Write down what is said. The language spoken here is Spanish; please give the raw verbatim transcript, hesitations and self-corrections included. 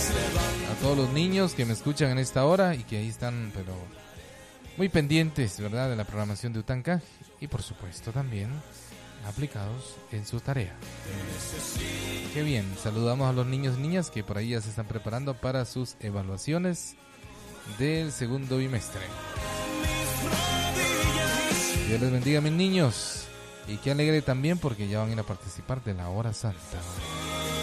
A todos los niños que me escuchan en esta hora y que ahí están, pero muy pendientes, ¿verdad?, de la programación de Utanca y por supuesto también aplicados en su tarea. Qué bien, saludamos a los niños y niñas que por ahí ya se están preparando para sus evaluaciones del segundo bimestre. Dios les bendiga, mis niños, y qué alegre también porque ya van a ir a participar de la hora santa.